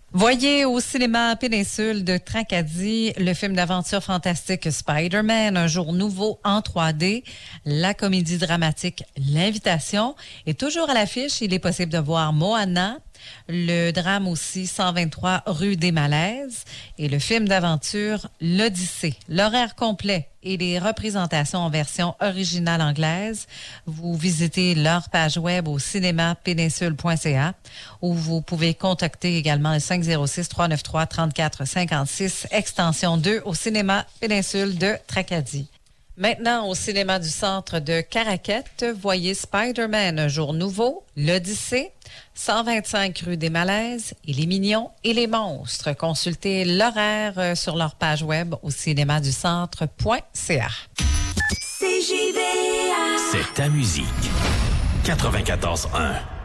Voyez au cinéma Péninsule de Tracadie le film d'aventure fantastique Spider-Man, un jour nouveau en 3D. La comédie dramatique L'Invitation est toujours à l'affiche. Il est possible de voir Moana, le drame aussi 123 rue des Malaises et le film d'aventure L'Odyssée. L'horaire complet et les représentations en version originale anglaise, vous visitez leur page web au cinémapéninsule.ca où vous pouvez contacter également le 506-393-3456, extension 2 au cinéma Péninsule de Tracadie. Maintenant, au cinéma du centre de Caraquette, voyez Spider-Man, un jour nouveau, L'Odyssée, 125 rue des Malaises, et les mignons et les monstres. Consultez l'horaire sur leur page web au cinémaducentre.ca. CJVA. C'est ta musique. 94.1.